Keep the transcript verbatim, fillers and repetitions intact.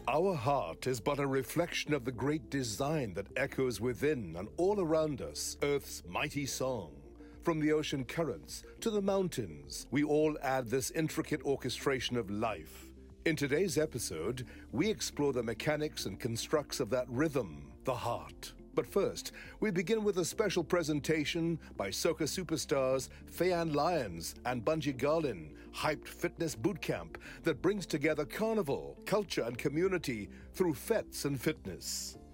Our heart is but a reflection of the great design that echoes within and all around us, Earth's mighty song. From the ocean currents to the mountains, we all add this intricate orchestration of life. In today's episode, we explore the mechanics and constructs of that rhythm, the heart. But first, we begin with a special presentation by soca superstars Fay-Ann Lyons and Bunji Garlin, hyped fitness bootcamp that brings together carnival, culture and community through fets and fitness.